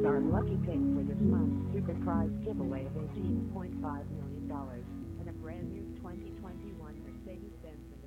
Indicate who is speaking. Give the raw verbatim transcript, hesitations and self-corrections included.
Speaker 1: our lucky pick for this month's super prize giveaway of eighteen point five million dollars and a brand new twenty twenty-one Mercedes-Benz